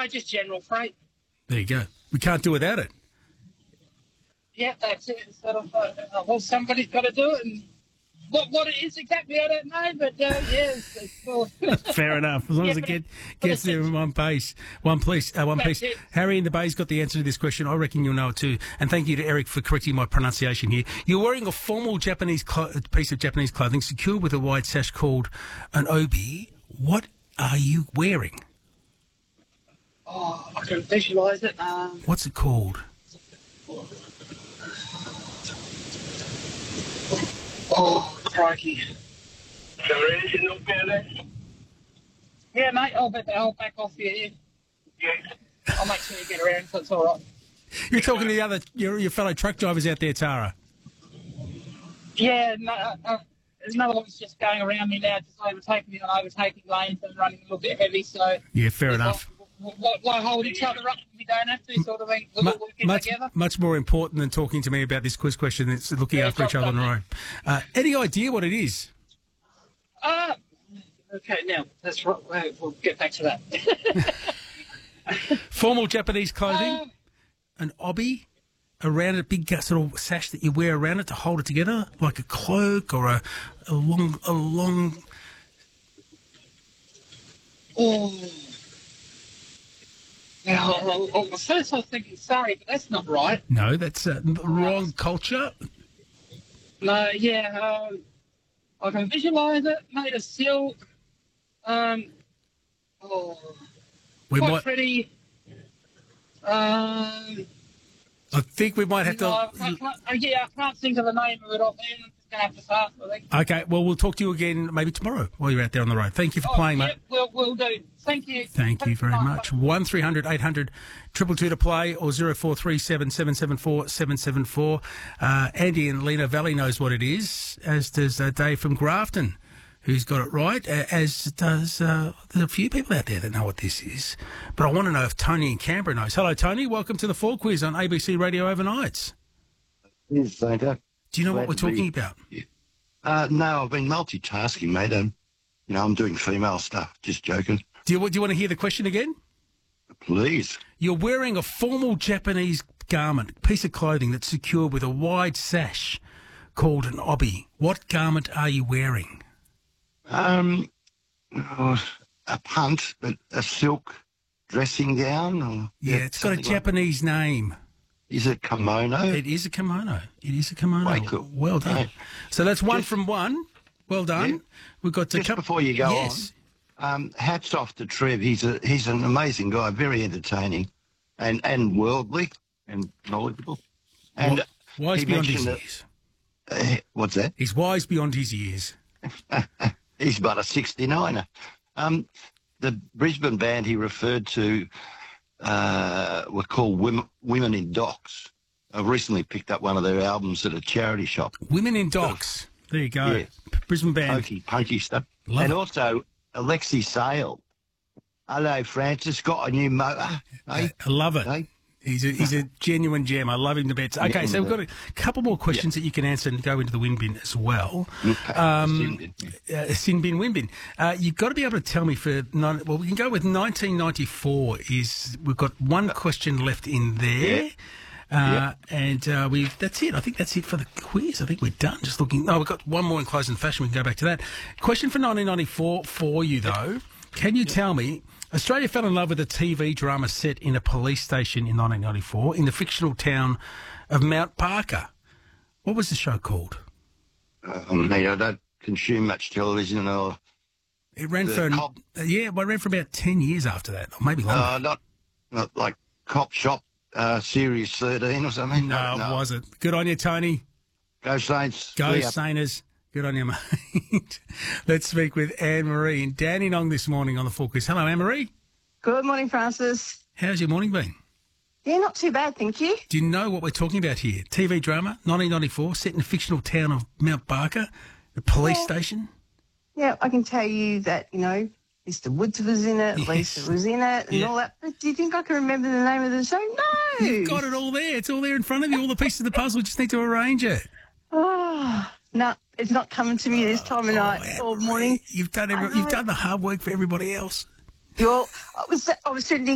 No, just general freight. There you go. We can't do without it. Yeah, that's it. Sort of, well, somebody's got to do it. And what it is exactly, I don't know. But it's cool. Fair enough. As long as it gets there in one piece. One piece. It. Harry in the Bay's got the answer to this question. I reckon you'll know it too. And thank you to Eric for correcting my pronunciation here. You're wearing a formal Japanese piece of Japanese clothing secured with a wide sash called an obi. What are you wearing? Oh, I can visualise it. What's it called? Oh, crikey. Sorry, is it not better? Yeah, mate, I'll back off you. Yeah. I'll make sure you get around, so it's all right. You're talking to your fellow truck drivers out there, Tara. Yeah, no, there's another one's just going around me now, just overtaking me on overtaking lanes and running a little bit heavy, so... Yeah, fair enough. Why hold each other up if we don't have to, sort of thing? We'll get together. Much more important than talking to me about this quiz question. It's looking after each other on the road. Any idea what it is? Okay, now, that's right. We'll get back to that. Formal Japanese clothing, an obi, around a big sort of sash that you wear around it to hold it together, like a cloak or a long... Oh... Now, first I was thinking sari, but that's not right. No, that's wrong culture. No, yeah, I can visualise it, made of silk. We quite might. pretty. I think we might have to. I can't think of the name of it offhand. I'm just going to have to pass, I think. Okay, well, we'll talk to you again maybe tomorrow while you're out there on the road. Thank you for playing, mate. We'll do. Thank you. Thank you very much. 1300 800 222 to play or 0437 774 774. Andy in Lena Valley knows what it is, as does Dave from Grafton, who's got it right, as does there's a few people out there that know what this is. But I want to know if Tony in Canberra knows. Hello, Tony. Welcome to the Fall Quiz on ABC Radio Overnights. Yes, Sainter. Do you know what we're talking about? Yeah. No, I've been multitasking, mate. I'm doing female stuff. Just joking. Do you want to hear the question again? Please. You're wearing a formal Japanese garment, piece of clothing that's secured with a wide sash called an obi. What garment are you wearing? A punt, but a silk dressing gown. Or, it's got a Japanese name. Is it kimono? It is a kimono. Way cool. Well done. Yeah. So that's one from one. Well done. Yeah. We've got to just before you go on. Hats off to Trev. He's an amazing guy, very entertaining, and worldly and knowledgeable. And wise beyond his years. What's that? He's wise beyond his years. He's but a 69er. The Brisbane band he referred to were called Women in Docks. I've recently picked up one of their albums at a charity shop. Women in Docks. There you go. Yeah. Brisbane band. Punky stuff. Also, Alexi Sale. Hello, Francis. Got a new motor. I love it. Hey? He's a genuine gem. I love him to bits. Okay, so we've got a couple more questions that you can answer and go into the win bin as well. Sin bin, win bin. You've got to be able to tell me we can go with 1994. We've got one question left in there. And that's it. I think that's it for the quiz. I think we're done. Just looking. No, we've got one more in closing fashion. We can go back to that. Question for 1994 for you, though. Can you tell me, Australia fell in love with a TV drama set in a police station in 1994 in the fictional town of Mount Barker. What was the show called? Mate, I don't consume much television. It ran for about 10 years after that, or maybe longer. Not like Cop Shop. Series 13 or something? No, it wasn't. Good on you, Tony. Go Saints. Go Sainers. Good on you, mate. Let's speak with Anne-Marie and Dandenong this morning on the Full Quiz. Hello, Anne-Marie. Good morning, Francis. How's your morning been? Yeah, not too bad, thank you. Do you know what we're talking about here? TV drama, 1994, set in the fictional town of Mount Barker, the police station? Yeah, I can tell you that, Mr. Woods was in it, yes. Lisa was in it, and all that. But do you think I can remember the name of the show? No. You've got it all there. It's all there in front of you. All the pieces of the puzzle. Just need to arrange it. Oh, no, it's not coming to me this time of night or morning. You've done the hard work for everybody else. I was sending